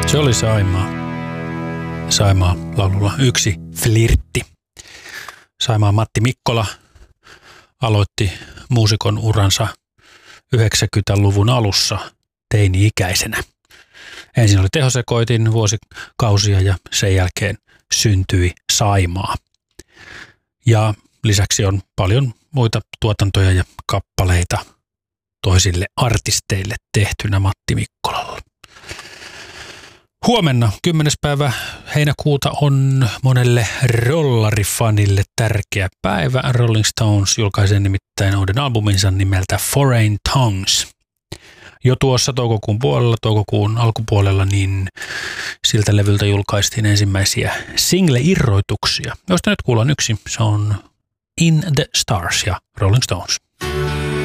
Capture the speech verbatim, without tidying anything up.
Se oli Saimaa. Saimaa laululla yksi flirtti. Saimaa Matti Mikkola aloitti muusikon uransa yhdeksänkymmentäluvun alussa teini-ikäisenä. Ensin oli tehosekoitin vuosikausia ja sen jälkeen syntyi Saimaa. Ja lisäksi on paljon muita tuotantoja ja kappaleita toisille artisteille tehtynä Matti Mikkolalla. Huomenna kymmenes päivä heinäkuuta on monelle rollarifanille tärkeä päivä. Rolling Stones julkaisee nimittäin uuden albuminsa nimeltä Foreign Tongues. Jo tuossa toukokuun puolella, toukokuun alkupuolella, niin siltä levyltä julkaistiin ensimmäisiä single-irroituksia, joista nyt kuullaan yksi. Se on In the Stars ja Rolling Stones.